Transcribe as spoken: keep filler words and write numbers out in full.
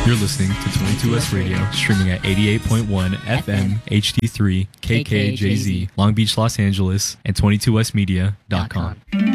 You're listening to twenty-two West Radio, streaming at eighty-eight point one F M H D three K K J Z, Long Beach, Los Angeles, and twenty-two west media dot com.